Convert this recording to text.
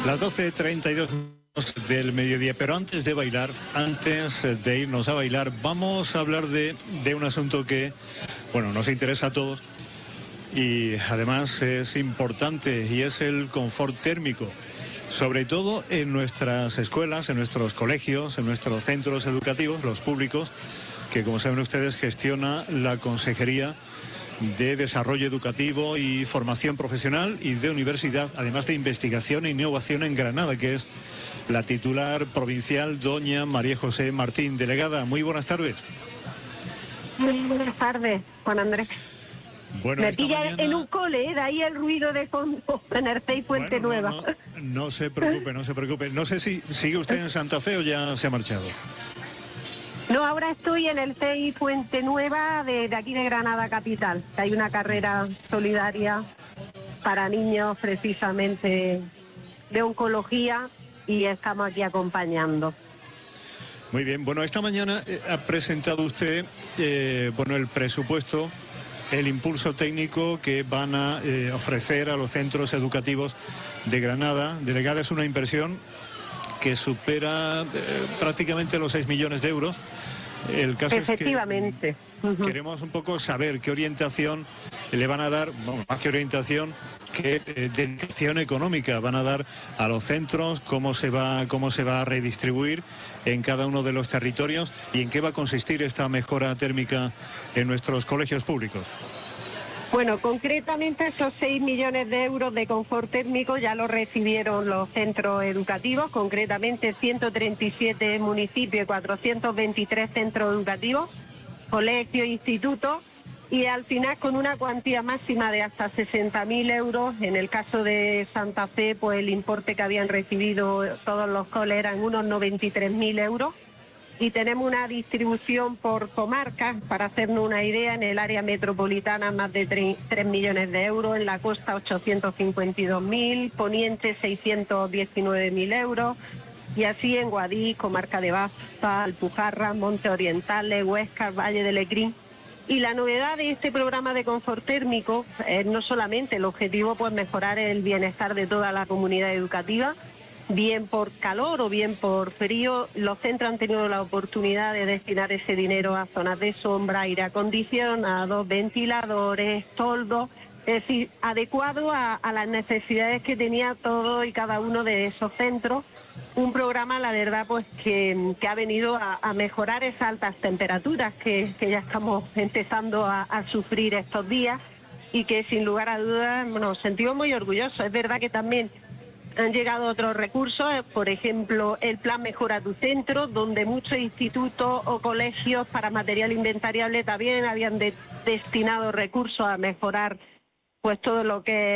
Las 12:32 del mediodía, pero antes de bailar, antes de irnos a bailar, vamos a hablar de un asunto que, bueno, nos interesa a todos y además es importante, y es el confort térmico, sobre todo en nuestras escuelas, en nuestros colegios, en nuestros centros educativos, los públicos, que como saben ustedes gestiona la Consejería de Desarrollo Educativo y Formación Profesional y de Universidad, además de Investigación e Innovación en Granada, que es la titular provincial, doña María José Martín. Delegada, muy buenas tardes. Muy buenas tardes, Juan Andrés. Bueno, me pilla mañana en un cole, de ahí el ruido de fondo, en el CEI Puente Nueva. No se preocupe, no se preocupe. No sé si sigue usted en Santa Fe o ya se ha marchado. No, ahora estoy en el CEI Puente Nueva de aquí de Granada Capital. Hay una carrera solidaria para niños precisamente de oncología y estamos aquí acompañando. Muy bien, bueno, esta mañana ha presentado usted el presupuesto, el impulso técnico que van a ofrecer a los centros educativos de Granada. Delegada, es una inversión que supera prácticamente los 6 millones de euros. El caso Efectivamente. Es que queremos un poco saber qué orientación le van a dar, bueno, más que orientación, qué dedicación económica van a dar a los centros, cómo se va a redistribuir en cada uno de los territorios y en qué va a consistir esta mejora térmica en nuestros colegios públicos. Bueno, concretamente esos 6 millones de euros de confort térmico ya lo recibieron los centros educativos, concretamente 137 municipios y 423 centros educativos, colegios, institutos, y al final con una cuantía máxima de hasta 60.000 euros. En el caso de Santa Fe, pues el importe que habían recibido todos los coles eran unos 93.000 euros. Y tenemos una distribución por comarcas, para hacernos una idea: en el área metropolitana más de 3 millones de euros, en la costa 852.000, Poniente 619.000 euros, y así en Guadix, comarca de Baza, Alpujarra, Montes Orientales, Huesca, Valle de Lecrín. Y la novedad de este programa de confort térmico es no solamente el objetivo, pues mejorar el bienestar de toda la comunidad educativa, bien por calor o bien por frío. Los centros han tenido la oportunidad de destinar ese dinero a zonas de sombra, aire acondicionado, ventiladores, toldos, es decir, adecuado a las necesidades que tenía todo y cada uno de esos centros. Un programa, la verdad, pues que ha venido a mejorar esas altas temperaturas que ya estamos empezando a sufrir estos días, y que sin lugar a dudas nos sentimos muy orgullosos. Es verdad que también han llegado otros recursos, por ejemplo, el plan Mejora tu Centro, donde muchos institutos o colegios para material inventariable también habían destinado recursos a mejorar pues todo lo que